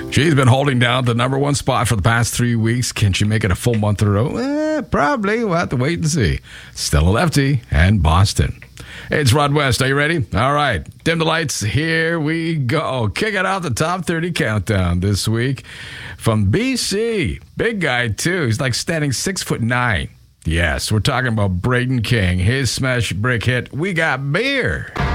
She's been holding down the number one spot for the past 3 weeks. Can she make it a full month in a row? Probably. We'll have to wait and see. Stella Lefty and Boston. It's Rod West. Are you ready? All right. Dim the lights. Here we go. Kicking out the top 30 countdown this week from BC. Big guy, too. He's like standing 6'9". Yes, we're talking about Braden King. His smash break hit, We Got Beer.